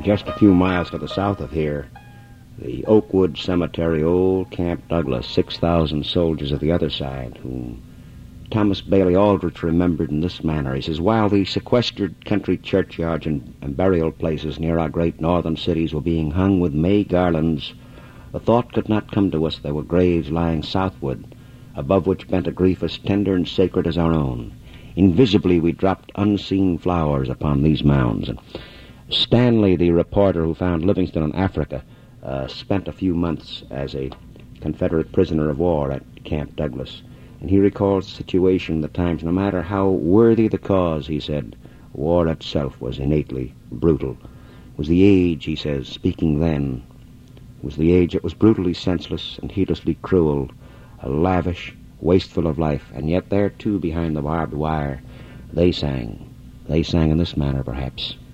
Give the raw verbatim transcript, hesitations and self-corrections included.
Just a few miles to the south of here, the Oakwood Cemetery, old Camp Douglas, six thousand soldiers of the other side, whom Thomas Bailey Aldrich remembered in this manner. He says, while the sequestered country churchyards and, and burial places near our great northern cities were being hung with May garlands, the thought could not come to us there were graves lying southward, above which bent a grief as tender and sacred as our own. Invisibly we dropped unseen flowers upon these mounds. And Stanley, the reporter who found Livingston in Africa, uh, spent a few months as a Confederate prisoner of war at Camp Douglas. And he recalls the situation, the times. No matter how worthy the cause, he said, war itself was innately brutal. It was the age, he says, speaking then, it was the age that was brutally senseless and heedlessly cruel, a lavish, wasteful of life. And yet there, too, behind the barbed wire, they sang. They sang in this manner, perhaps.